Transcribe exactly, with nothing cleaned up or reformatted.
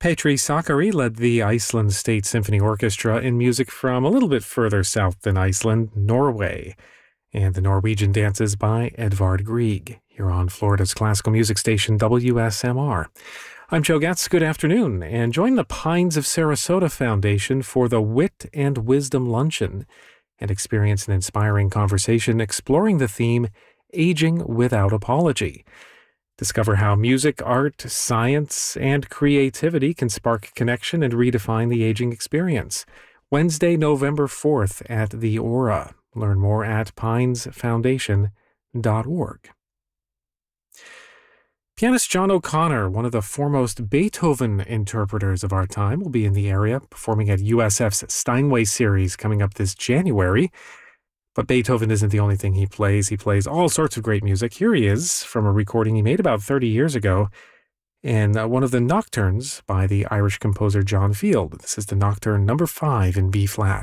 Petri Sakari led the Iceland State Symphony Orchestra in music from a little bit further south than Iceland, Norway, and the Norwegian dances by Edvard Grieg, here on Florida's classical music station W S M R. I'm Joe Getz. Good afternoon, and join the Pines of Sarasota Foundation for the Wit and Wisdom Luncheon and experience an inspiring conversation exploring the theme Aging Without Apology. Discover how music, art, science, and creativity can spark connection and redefine the aging experience. Wednesday, November fourth at the Aura. Learn more at pines foundation dot org. Pianist John O'Connor, one of the foremost Beethoven interpreters of our time, will be in the area performing at U S F's Steinway Series coming up this January. But Beethoven isn't the only thing he plays. He plays all sorts of great music. Here he is from a recording he made about thirty years ago in uh, one of the nocturnes by the Irish composer John Field. This is the Nocturne number five in B-flat.